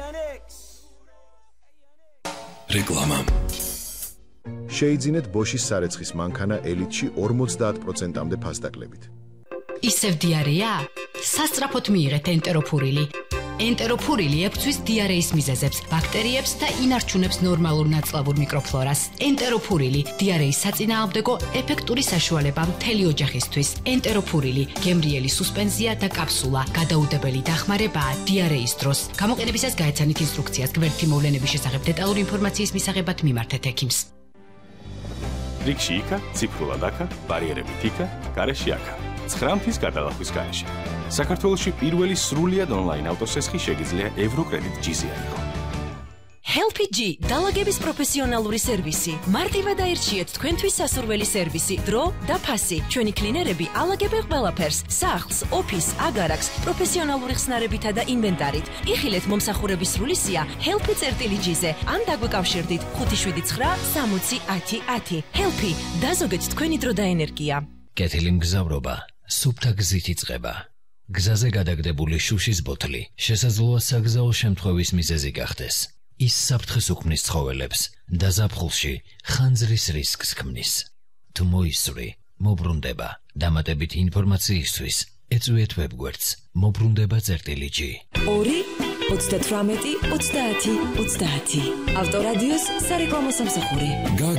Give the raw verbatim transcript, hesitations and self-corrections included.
რეკლამა. შეიძინეთ ბოშის სარეცხის მანქანა ელიტში ორმოცდაათ პროცენტამდე ფასდაკლებით. ისევ დიარეა? სასწრაფოდ მიიღეთ ენტეროფურილი. ენტეროფურილი ებრძვის დიარეის მიზეზებს, ბაქტერიებს და ინარჩუნებს ნორმალურ ნაწლავურ მიკროფლორას. ენტეროფურილი დიარეის საწინააღმდეგო ეფექტური საშუალება მთელი ოჯახისთვის. ენტეროფურილი გემრიელი სუსპენზია და კაფსულა, გადაუდებელი დახმარებაა დიარეის დროს. გამოყენებისას გაეცანით ინსტრუქციას. გვერდითი მოვლენების შესახებ დეტალური ინფორმაციის მისაღებად მიმართეთ ექიმს. რიგში იქა, ციფრულად აქა, ბარიერებით იქა, გარეში აქა. ცხრამთის გადალახვის გარეშე. საქართველოში პირველი სრულიად ონლაინ ავტოსესხი შეგიძლია ევროკრედიტ ჯი-ზე აიღო. Helpy G დალაგების პროფესიონალური სერვისი. მარტივად აირჩიეთ თქვენთვის სასურველი სერვისი, დრო და ფასი. ჩვენი კლინერები ალაგებენ ყველაფერს: სახლს, ოფისს, აგარაკს, პროფესიონალური ხსნარებითა და ინვენტარით. იხილეთ მომსახურების სრული სია Helpy G-ზე. ან დაგვეკავშირდით ხუთი შვიდი ცხრა სამოცი ათი ათი. Helpy დაზოგეთ თქვენი დრო და ენერგია. კეთილი მგზავრობა, სუფთა გზით იწყება. გზაზე გადაგდებული შუშის ბოთლი შესაძლოა საგზაო შემთხვევის მიზეზი გახდეს. ის საფრთხეს უქმნის ცხოველებს და ზაფხულში ხანძრის რისკს ქმნის. თუ მოისწრი, მობრუნდება. დამატებითი ინფორმაციისთვის ეწვიეთ ვებგვერდს მობრუნდება წერტილი ჯი. ორი ოცდათვრამეტი ოცდაათი ოცდაათი ავტორადიოს სარეკლამო სამსახური.